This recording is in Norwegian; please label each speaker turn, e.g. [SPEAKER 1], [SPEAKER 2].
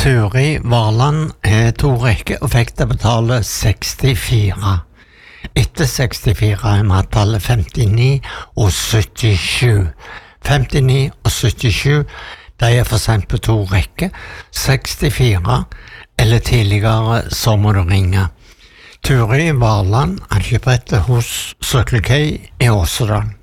[SPEAKER 1] Turi Varland to rekker og fikk det betale 64. Etter 64 tallet 59 og 77. 59 og 77, de for sent på to rekker. 64 eller tidligere, så må du ringe. Turi Varland, ankebrettet hos Circle K i Åsedal.